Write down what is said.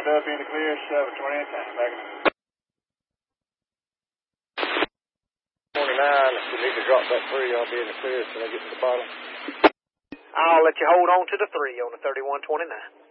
Duffy in the clear, 720 in time. Back in. 29, if you need to drop that 3, I'll be in the clear till I get to the bottom. I'll let you hold on to the 3 on the 3129.